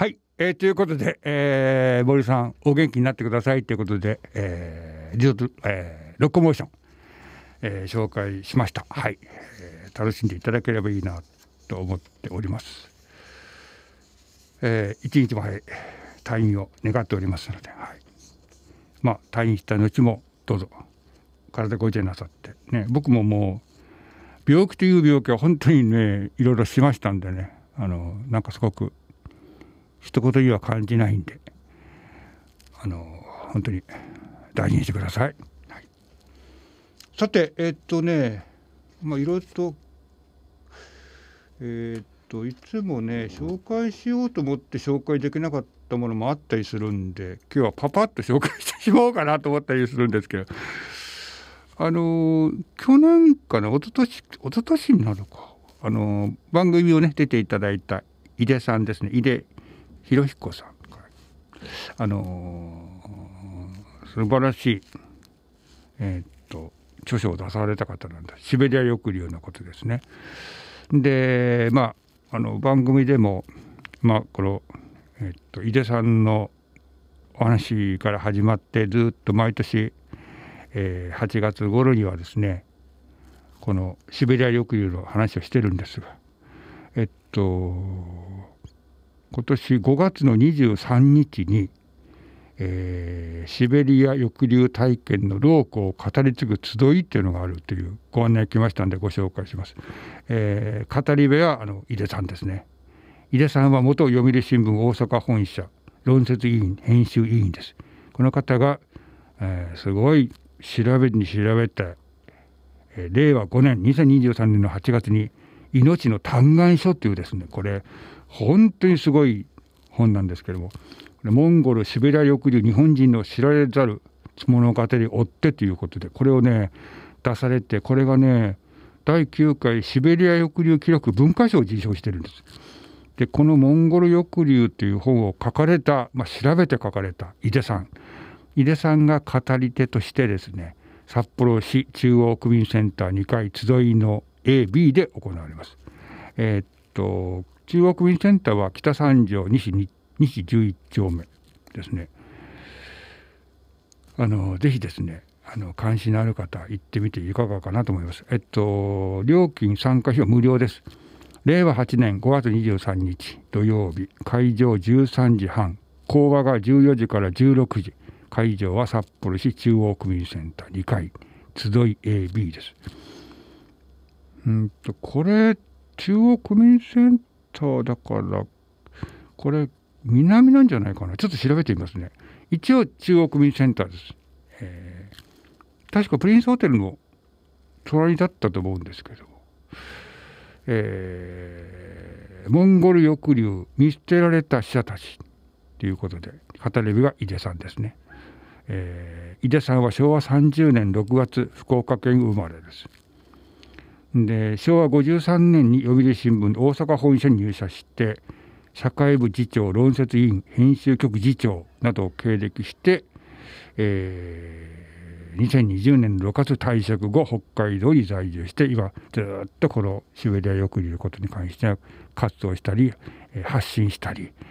はい、ということで、森さんお元気になってくださいということで、リゾート、ロコモーション、紹介しました。はい、楽しんでいただければいいなと思っております。一日も早い退院を願っておりますので、はい、退院した後もどうぞ体ご自愛なさってね。僕ももう病気という病気は本当にねいろいろしましたんでね、なんかすごく一言には感じないんで、本当に大事にしてください。はい、さていろいろといつもね紹介しようと思って紹介できなかったものもあったりするんで、今日はパパッと紹介してしまおうかなと思ったりするんですけど、去年かな、一昨年になるか、番組をね出ていただいた井出さんですね、井出博彦さんから素晴らしい著書を出された方なんだ。シベリア抑留のことですね。で番組でもこの井出さんのお話から始まってずっと毎年、8月頃にはですねこのシベリア抑留の話をしてるんですが、今年5月の23日に、シベリア抑留体験の労苦を語り継ぐ集いっていうのがあるというご案内が来ましたのでご紹介します。語り部は井出さんですね。井出さんは元読売新聞大阪本社論説委員編集委員です。この方が、すごい調べに調べて、令和5年2023年の8月に命の嘆願書というですね、これ本当にすごい本なんですけども、モンゴルシベリア抑留日本人の知られざる物語を追ってということでこれをね出されて、これがね第9回シベリア抑留記録文化賞を受賞してるんです。でこのモンゴル抑留という本を書かれた、調べて書かれた井出さんが語り手としてですね、札幌市中央区民センター2階集いの A、B で行われます。中央区民センターは北三条西11丁目ですね。ぜひですね関心のある方行ってみていかがかなと思います。料金参加費は無料です。令和8年5月23日土曜日、会場13時半、講話が14時から16時、会場は札幌市中央区民センター2階集い AB です。これ中央区民センターだからこれ南なんじゃないかな。ちょっと調べてみますね。一応中央区民センターです。確かプリンスホテルの隣だったと思うんですけど、モンゴル抑留見捨てられた死者たちということで語り部が井出さんですね。井出さんは昭和30年6月福岡県生まれです。で昭和53年に読売新聞大阪本社に入社して社会部次長論説委員編集局次長などを経歴して、2020年6月退職後北海道に在住して今ずっとこのシベリア抑留のことに関して活動したり発信したり